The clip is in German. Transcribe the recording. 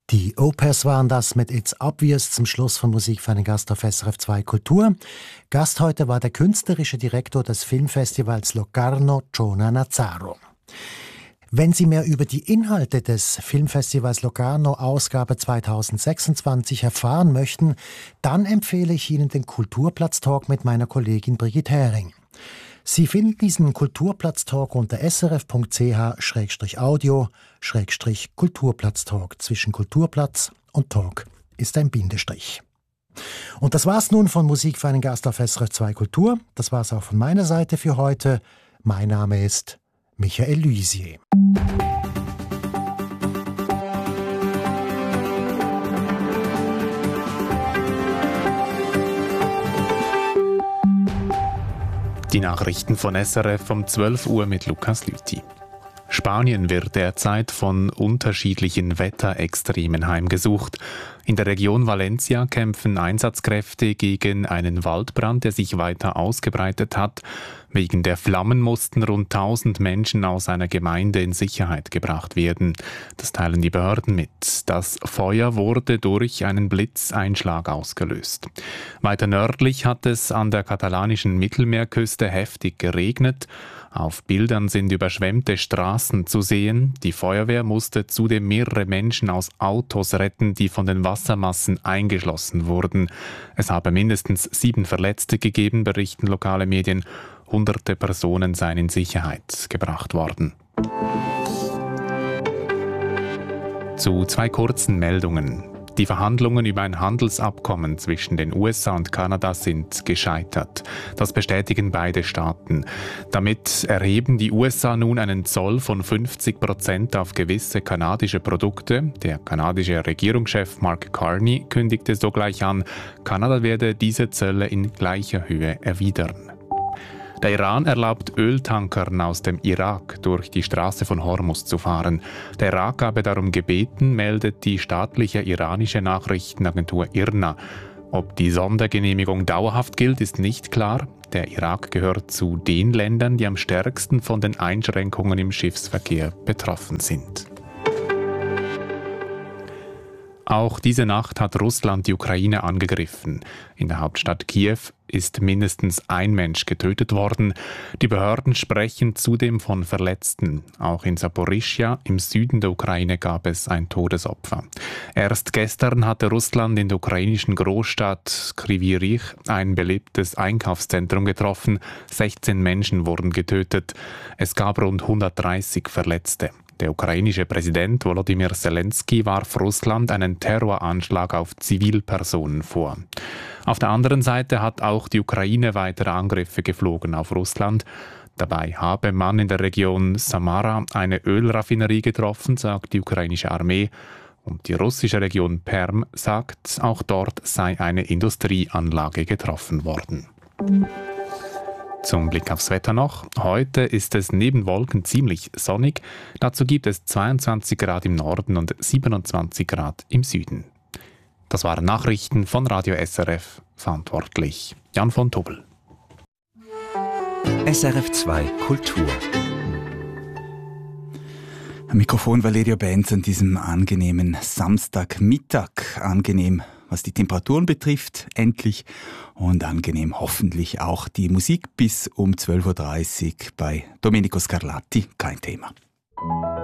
Die Opers waren das mit It's Obvious zum Schluss von Musik für einen Gast auf SRF 2 Kultur. Gast heute war der künstlerische Direktor des Filmfestivals Locarno, Jonah Nazzaro. Wenn Sie mehr über die Inhalte des Filmfestivals Locarno Ausgabe 2026 erfahren möchten, dann empfehle ich Ihnen den Kulturplatz-Talk mit meiner Kollegin Brigitte Hering. Sie finden diesen Kulturplatz-Talk unter srf.ch/audio/Kulturplatz-Talk. Zwischen Kulturplatz und Talk ist ein Bindestrich. Und das war's nun von Musik für einen Gast auf SRF 2 Kultur. Das war's auch von meiner Seite für heute. Mein Name ist Michael Lysier. Die Nachrichten von SRF um 12 Uhr mit Lukas Lüthi. Spanien wird derzeit von unterschiedlichen Wetterextremen heimgesucht. In der Region Valencia kämpfen Einsatzkräfte gegen einen Waldbrand, der sich weiter ausgebreitet hat. Wegen der Flammen mussten rund 1000 Menschen aus einer Gemeinde in Sicherheit gebracht werden. Das teilen die Behörden mit. Das Feuer wurde durch einen Blitzeinschlag ausgelöst. Weiter nördlich hat es an der katalanischen Mittelmeerküste heftig geregnet. Auf Bildern sind überschwemmte Straßen zu sehen. Die Feuerwehr musste zudem mehrere Menschen aus Autos retten, die von den Wassermassen eingeschlossen wurden. Es habe mindestens 7 Verletzte gegeben, berichten lokale Medien. Hunderte Personen seien in Sicherheit gebracht worden. Zu 2 kurzen Meldungen. Die Verhandlungen über ein Handelsabkommen zwischen den USA und Kanada sind gescheitert. Das bestätigen beide Staaten. Damit erheben die USA nun einen Zoll von 50% auf gewisse kanadische Produkte. Der kanadische Regierungschef Mark Carney kündigte sogleich an, Kanada werde diese Zölle in gleicher Höhe erwidern. Der Iran erlaubt Öltankern aus dem Irak durch die Straße von Hormuz zu fahren. Der Irak habe darum gebeten, meldet die staatliche iranische Nachrichtenagentur IRNA. Ob die Sondergenehmigung dauerhaft gilt, ist nicht klar. Der Irak gehört zu den Ländern, die am stärksten von den Einschränkungen im Schiffsverkehr betroffen sind. Auch diese Nacht hat Russland die Ukraine angegriffen. In der Hauptstadt Kiew ist mindestens ein Mensch getötet worden. Die Behörden sprechen zudem von Verletzten. Auch in Saporischschja im Süden der Ukraine gab es ein Todesopfer. Erst gestern hatte Russland in der ukrainischen Großstadt Kryvyi Rih ein belebtes Einkaufszentrum getroffen. 16 Menschen wurden getötet. Es gab rund 130 Verletzte. Der ukrainische Präsident Volodymyr Zelensky warf Russland einen Terroranschlag auf Zivilpersonen vor. Auf der anderen Seite hat auch die Ukraine weitere Angriffe geflogen auf Russland. Dabei habe man in der Region Samara eine Ölraffinerie getroffen, sagt die ukrainische Armee. Und die russische Region Perm sagt, auch dort sei eine Industrieanlage getroffen worden. Zum Blick aufs Wetter noch. Heute ist es neben Wolken ziemlich sonnig. Dazu gibt es 22 Grad im Norden und 27 Grad im Süden. Das waren Nachrichten von Radio SRF. Verantwortlich Jan von Tobel. SRF 2 Kultur. Am Mikrofon Valerio Benz an diesem angenehmen Samstagmittag. Angenehm, was die Temperaturen betrifft, endlich. Und angenehm hoffentlich auch die Musik bis um 12.30 Uhr bei Domenico Scarlatti. Kein Thema.